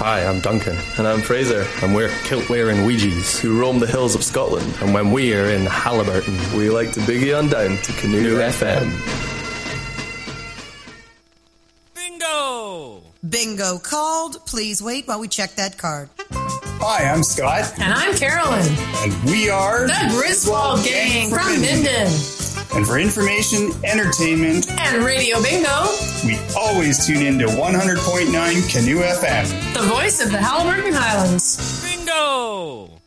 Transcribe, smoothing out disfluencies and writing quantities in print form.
Hi, I'm Duncan. And I'm Fraser. And we're kilt-wearing Ouija's who roam the hills of Scotland. And when we are in Halliburton, we like to boogie on down to Canoe FM. Bingo! Bingo called. Please wait while we check that card. Hi, I'm Scott. And I'm Carolyn. And we are the Griswold Gang from Minden. And for information, entertainment, and Radio Bingo, we always tune in to 100.9 Canoe FM. The voice of the Halliburton Highlands. Bingo!